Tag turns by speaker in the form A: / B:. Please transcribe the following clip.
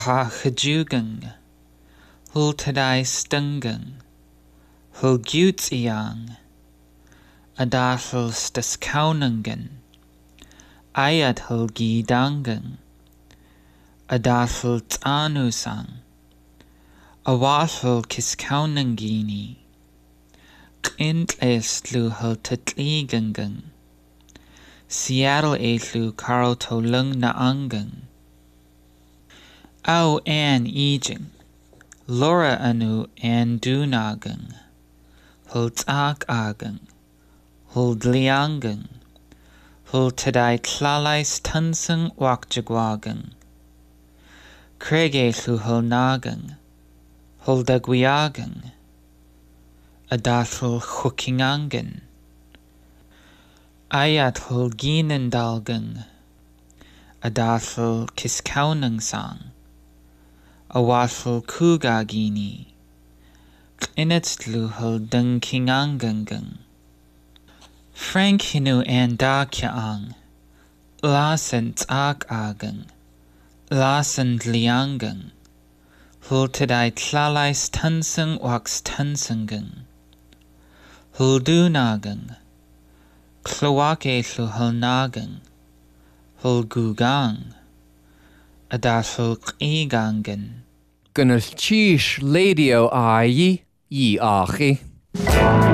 A: Ha gejugang, hul tadai stungang, hul gutiang, adasel staskaunangan, ayat hul gidangan, adasel tanusang, awasel kiskaunangini, qint eslu hul tatligangang, Seattle eslu karo tolung na angang, Au an ejing, Laura anu an dunagang, hul tak agang, hul dliangang, hul tadai tlalais tunsang wakjagwagang, Krege hul nagang, hul dagwiagang, adatul hukingangan, ayat hul ginandalgang, adatul kiskaunang sang, awasul kugagini, qinatlu hul dungkingangangang. Frank hinu an dakyaang, lasan tak agang, lasan dliangang, hul tadai tlalais tunsang waks tunsangang, hul dunagang, klawake hlu hul nagang, hul gugang, adatul qigangan.
B: Gynnal tíis lédio ayi, yi achi.